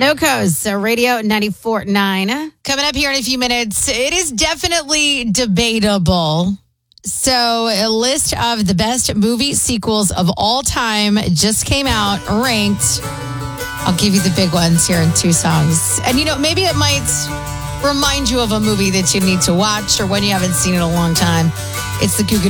NoCo's Radio 94.9. Coming up here in a few minutes, it is definitely debatable. So a list of the best movie sequels of all time just came out, ranked. I'll give you the big ones here in two songs. And, maybe it might remind you of a movie that you need to watch or one you haven't seen in a long time. It's the Cougar